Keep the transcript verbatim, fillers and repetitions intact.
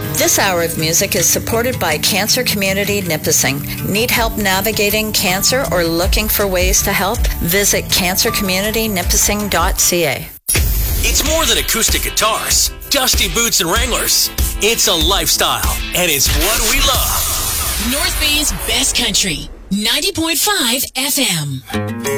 This hour of music is supported by Cancer Community Nipissing. Need help navigating cancer or looking for ways to help? Visit cancer community nipissing dot c a. It's more than acoustic guitars, dusty boots, and Wranglers. It's a lifestyle, and it's what we love. North Bay's best country, ninety point five F M.